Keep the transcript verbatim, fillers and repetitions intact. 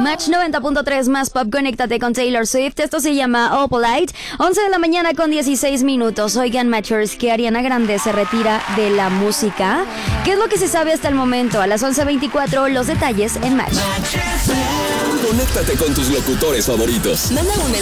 Match noventa punto tres más pop, conéctate con Taylor Swift. Esto se llama All Polite. once de la mañana con dieciséis minutos. Oigan, Matchers, que Ariana Grande se retira de la música. ¿Qué es lo que se sabe hasta el momento? A las once veinticuatro, los detalles en Match. Conéctate con tus locutores favoritos. Manda un